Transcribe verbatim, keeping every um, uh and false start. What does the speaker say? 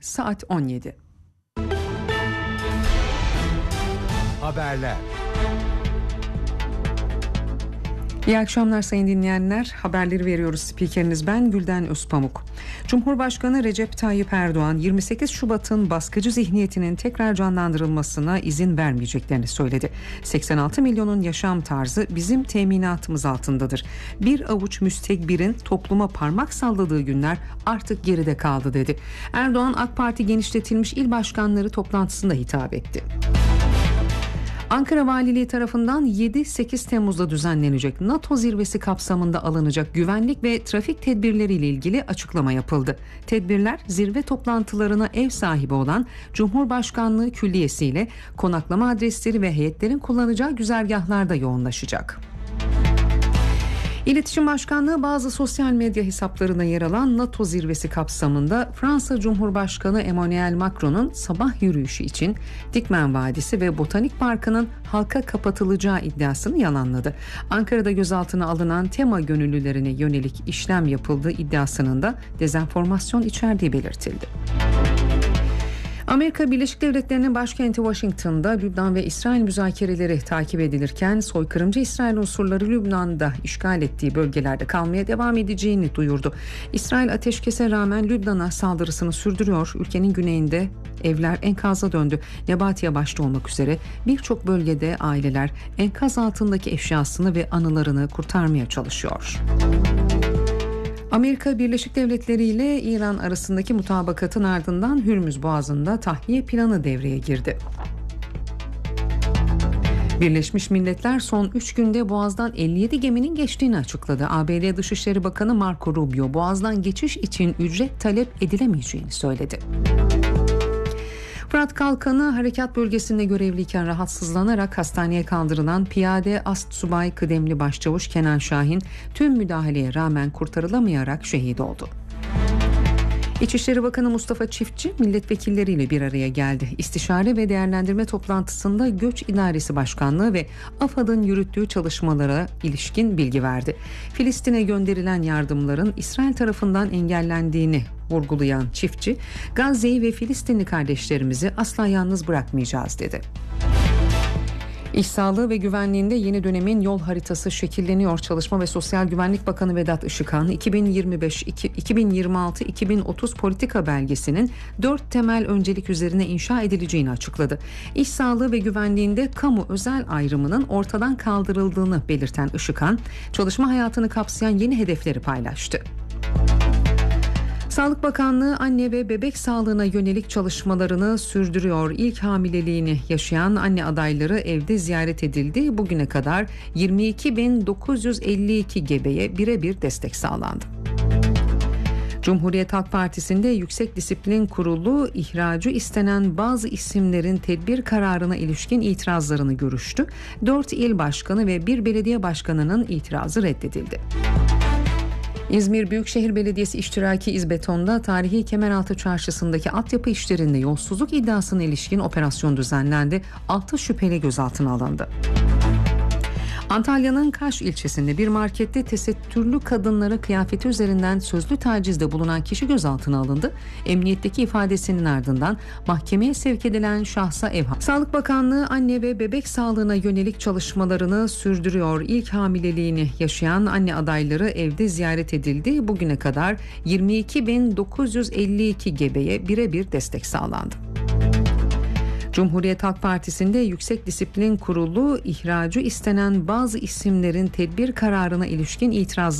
saat on yedi. Haberler. İyi akşamlar sayın dinleyenler. Haberleri veriyoruz. Spikeriniz ben Gülden Özpamuk. Cumhurbaşkanı Recep Tayyip Erdoğan yirmi sekiz Şubat'ın baskıcı zihniyetinin tekrar canlandırılmasına izin vermeyeceklerini söyledi. seksen altı milyonun yaşam tarzı bizim teminatımız altındadır. Bir avuç müstekbirin topluma parmak salladığı günler artık geride kaldı dedi. Erdoğan AK Parti genişletilmiş il başkanları toplantısında hitap etti. Ankara Valiliği tarafından yedi sekiz Temmuz'da düzenlenecek NATO zirvesi kapsamında alınacak güvenlik ve trafik tedbirleriyle ilgili açıklama yapıldı. Tedbirler zirve toplantılarına ev sahibi olan Cumhurbaşkanlığı Külliyesi ile konaklama adresleri ve heyetlerin kullanacağı güzergahlarda yoğunlaşacak. İletişim Başkanlığı bazı sosyal medya hesaplarına yer alan NATO zirvesi kapsamında Fransa Cumhurbaşkanı Emmanuel Macron'un sabah yürüyüşü için Dikmen Vadisi ve Botanik Parkı'nın halka kapatılacağı iddiasını yalanladı. Ankara'da gözaltına alınan tema gönüllülerine yönelik işlem yapıldığı iddiasının da dezenformasyon içerdiği belirtildi. Amerika Birleşik Devletleri'nin başkenti Washington'da Lübnan ve İsrail müzakereleri takip edilirken soykırımcı İsrail unsurları Lübnan'da işgal ettiği bölgelerde kalmaya devam edeceğini duyurdu. İsrail ateşkese rağmen Lübnan'a saldırısını sürdürüyor. Ülkenin güneyinde evler enkaza döndü. Nebatiye başta olmak üzere birçok bölgede aileler enkaz altındaki eşyasını ve anılarını kurtarmaya çalışıyor. Amerika Birleşik Devletleri ile İran arasındaki mutabakatın ardından Hürmüz Boğazı'nda tahliye planı devreye girdi. Birleşmiş Milletler son üç günde Boğaz'dan elli yedi geminin geçtiğini açıkladı. A B D Dışişleri Bakanı Marco Rubio, Boğaz'dan geçiş için ücret talep edilemeyeceğini söyledi. Fırat Kalkanı harekat bölgesinde görevliyken rahatsızlanarak hastaneye kaldırılan piyade Astsubay kıdemli başçavuş Kenan Şahin tüm müdahaleye rağmen kurtarılamayarak şehit oldu. İçişleri Bakanı Mustafa Çiftçi milletvekilleriyle bir araya geldi. İstişare ve değerlendirme toplantısında Göç İdaresi Başkanlığı ve AFAD'ın yürüttüğü çalışmalara ilişkin bilgi verdi. Filistin'e gönderilen yardımların İsrail tarafından engellendiğini vurgulayan Çiftçi, Gazze'yi ve Filistinli kardeşlerimizi asla yalnız bırakmayacağız dedi. İş sağlığı ve güvenliğinde yeni dönemin yol haritası şekilleniyor. Çalışma ve Sosyal Güvenlik Bakanı Vedat Işıkhan, iki bin yirmi beş iki bin yirmi altı iki bin otuz politika belgesinin dört temel öncelik üzerine inşa edileceğini açıkladı. İş sağlığı ve güvenliğinde kamu özel ayrımının ortadan kaldırıldığını belirten Işıkhan, çalışma hayatını kapsayan yeni hedefleri paylaştı. Sağlık Bakanlığı anne ve bebek sağlığına yönelik çalışmalarını sürdürüyor. İlk hamileliğini yaşayan anne adayları evde ziyaret edildi. Bugüne kadar yirmi iki bin dokuz yüz elli iki gebeye birebir destek sağlandı. Cumhuriyet Halk Partisi'nde Yüksek Disiplin Kurulu ihracı istenen bazı isimlerin tedbir kararına ilişkin itirazlarını görüştü. dört il başkanı ve bir belediye başkanının itirazı reddedildi. İzmir Büyükşehir Belediyesi iştiraki İzbeton'da tarihi Kemeraltı Çarşısı'ndaki altyapı işlerinde yolsuzluk iddiasına ilişkin operasyon düzenlendi. altı şüpheli gözaltına alındı. Antalya'nın Kaş ilçesinde bir markette tesettürlü kadınlara kıyafeti üzerinden sözlü tacizde bulunan kişi gözaltına alındı. Emniyetteki ifadesinin ardından mahkemeye sevk edilen şahsa ev. Sağlık Bakanlığı anne ve bebek sağlığına yönelik çalışmalarını sürdürüyor. İlk hamileliğini yaşayan anne adayları evde ziyaret edildi. Bugüne kadar yirmi iki bin dokuz yüz elli iki gebeye birebir destek sağlandı. Cumhuriyet Halk Partisi'nde Yüksek Disiplin Kurulu ihracı istenen bazı isimlerin tedbir kararına ilişkin itirazları